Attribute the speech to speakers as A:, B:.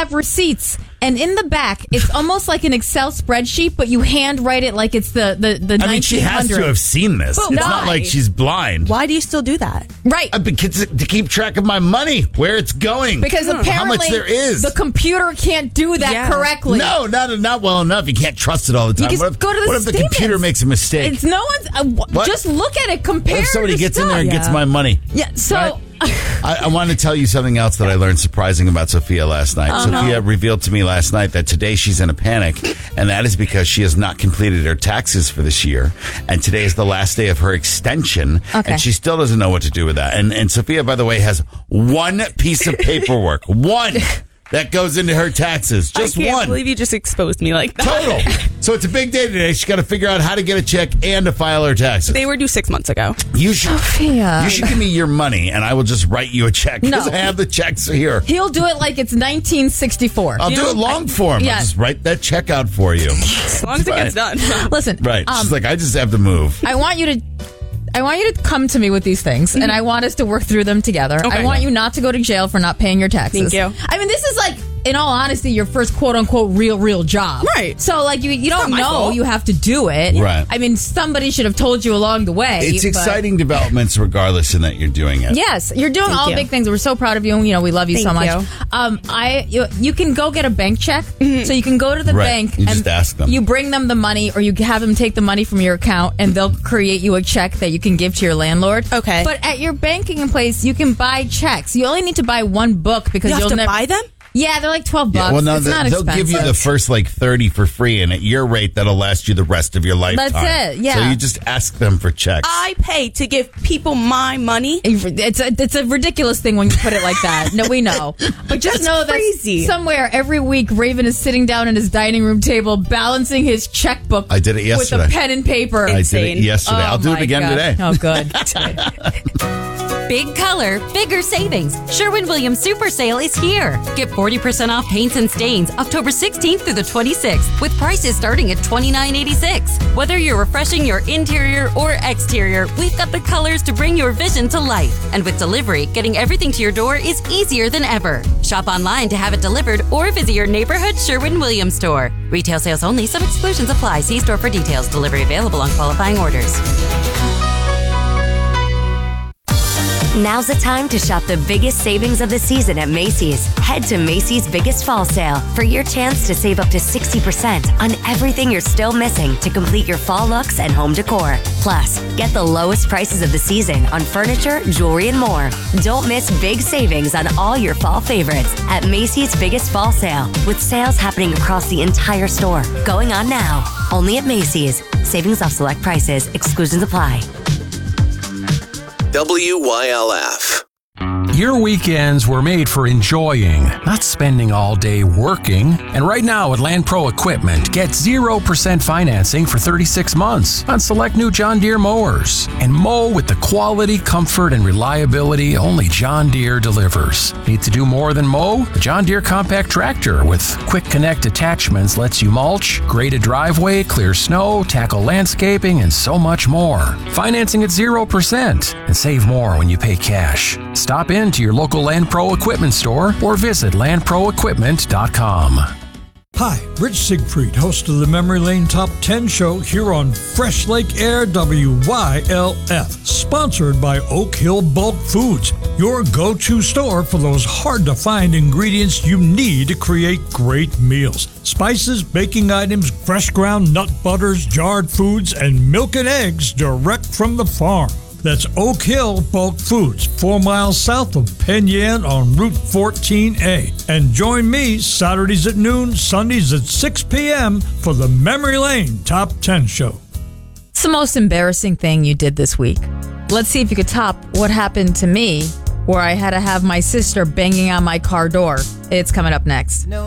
A: have receipts. And in the back, it's almost like an Excel spreadsheet, but you handwrite it like it's the 1900s.
B: I mean, she has to have seen this.
A: But
B: it's
A: why?
B: not like she's blind.
C: Why do you still do that?
A: Right.
B: Because to keep track of my money, where it's going.
A: Because apparently
B: how much there is.
A: The computer can't do that correctly.
B: No, not well enough. You can't trust it all the time.
A: You just go to the
B: what if the
A: statements.
B: computer makes a mistake?
A: It's no one's... just look at it, compare
B: What if somebody
A: the
B: gets in
A: stuff?
B: there and gets my money?
A: Yeah, so...
B: Right? I want to tell you something else that I learned surprising about Sophia last night. Sophia revealed to me last night that today she's in a panic, and that is because she has not completed her taxes for this year, and today is the last day of her extension, and she still doesn't know what to do with that. And Sophia, by the way, has one piece of paperwork, one, that goes into her taxes. Just
C: I can't
B: one.
C: believe you just exposed me like that.
B: Total. So it's a big day today. She's got to figure out how to get a check and to file her taxes.
C: They were due 6 months ago.
B: You should
A: Sophia.
B: give me your money, and I will just write you a check because
A: No.
B: I have the checks here.
A: He'll do it like it's 1964.
B: I'll do it long form.
A: Yeah.
B: I'll just write that check out for you.
C: As long as it gets done.
A: Listen,
B: Right. She's like, I just have to move.
A: I want you to come to me with these things, and I want us to work through them together.
C: Okay.
A: I want you not to go to jail for not paying your taxes.
C: Thank you.
A: I mean, this is like, in all honesty, your first quote-unquote real job.
C: Right.
A: So, like, you don't
C: not my
A: know
C: fault.
A: you have to do it.
B: Right.
A: I mean, somebody should have told you along the way.
B: It's
A: but-
B: exciting developments regardless in that you're doing it.
A: Yes, you're doing
C: Thank
A: all
C: you.
A: big things. We're so proud of you. You know, we love you so
C: Thank
A: much.
C: you.
A: You can go get a bank check. So you can go to the
B: Right.
A: bank
B: You
A: and
B: just ask them.
A: You bring them the money, or you have them take the money from your account, and they'll create you a check that you can give to your landlord.
C: Okay.
A: But at your banking place, you can buy checks. You only need to buy one book because
C: You have
A: you'll
C: to
A: never
C: buy them?
A: Yeah, they're like $12.
B: Yeah, well, no,
A: it's not
B: they'll
A: expensive.
B: give you the first like 30 for free, and at your rate, that'll last you the rest of your lifetime.
A: That's it, yeah.
B: So you just ask them for checks.
C: I pay to give people my money.
A: It's a ridiculous thing when you put it like that. No, we know. But just
C: That's
A: know that
C: crazy.
A: somewhere every week, Raven is sitting down at his dining room table balancing his checkbook.
B: I did it yesterday.
A: With a pen and paper.
B: I did it
C: Insane.
B: yesterday. I'll do it
A: my
B: again
A: God.
B: today.
A: Oh, good.
D: Big color, bigger savings. Sherwin-Williams Super Sale is here. Get 40% off paints and stains October 16th through the 26th with prices starting at $29.86. Whether you're refreshing your interior or exterior, we've got the colors to bring your vision to life. And with delivery, getting everything to your door is easier than ever. Shop online to have it delivered or visit your neighborhood Sherwin-Williams store. Retail sales only. Some exclusions apply. See store for details. Delivery available on qualifying orders.
E: Now's the time to shop the biggest savings of the season at Macy's. Head to Macy's Biggest Fall Sale for your chance to save up to 60% on everything you're still missing to complete your fall looks and home decor. Plus, get the lowest prices of the season on furniture, jewelry, and more. Don't miss big savings on all your fall favorites at Macy's Biggest Fall Sale, with sales happening across the entire store. Going on now. Only at Macy's. Savings off select prices. Exclusions apply.
F: WYLF.
G: Your weekends were made for enjoying, not spending all day working. And right now at Land Pro Equipment, get 0% financing for 36 months on select new John Deere mowers. And mow with the quality, comfort, and reliability only John Deere delivers. Need to do more than mow? The John Deere Compact Tractor with Quick Connect attachments lets you mulch, grade a driveway, clear snow, tackle landscaping, and so much more. Financing at 0% and save more when you pay cash. Stop in to your local Land Pro Equipment store or visit landproequipment.com.
H: Hi, Rich Siegfried, host of the Memory Lane Top 10 show here on Fresh Lake Air WYLF, sponsored by Oak Hill Bulk Foods, your go-to store for those hard-to-find ingredients you need to create great meals. Spices, baking items, fresh ground nut butters, jarred foods, and milk and eggs direct from the farm. That's Oak Hill Bulk Foods, 4 miles south of Penn Yan on Route 14A. And join me Saturdays at noon, Sundays at 6 p.m. for the Memory Lane Top 10 show.
A: It's the most embarrassing thing you did this week. Let's see if you could top what happened to me, where I had to have my sister banging on my car door. It's coming up next.